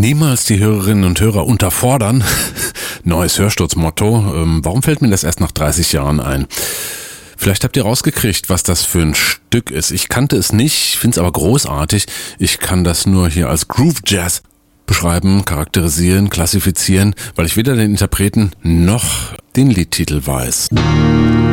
Niemals die Hörerinnen und Hörer unterfordern. Neues Hörsturzmotto. Warum fällt mir das erst nach 30 Jahren ein? Vielleicht habt ihr rausgekriegt, was das für ein Stück ist. Ich kannte es nicht, finde es aber großartig. Ich kann das nur hier als Groove Jazz beschreiben, charakterisieren, klassifizieren, weil ich weder den Interpreten noch den Liedtitel weiß.